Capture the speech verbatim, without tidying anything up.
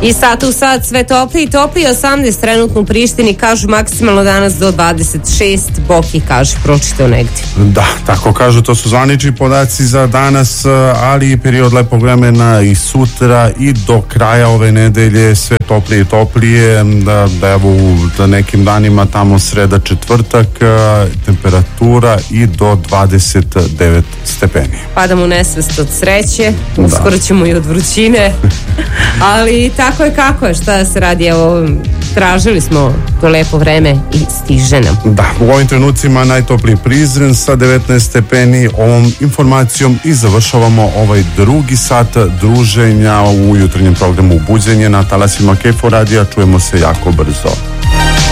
I sat u sat sve topliji i topliji, osamnaest trenutno u Prištini, kažu maksimalno danas do dvadeset šest, Boki kaže, pročitao negdje. Da, tako kažu, to su zvanični podaci za danas, ali i period lepog vremena i sutra i do kraja ove nedelje sve toplije i toplije, da, da evo u nekim danima tamo sreda četvrtak temperatura i do dvadeset devet stepeni. Padamo u nesvest od sreće, uskoro ćemo i od vrućine, ali tako je kako je, šta se radi, evo, tražili smo to lepo vreme i stiže nam. Da, u ovim trenucima najtopliji Prizren sa devetnaest stepeni. Ovom informacijom i završavamo ovaj drugi sat druženja u jutarnjem programu Buđenje na talasima Kejfo radija. Čujemo se jako brzo.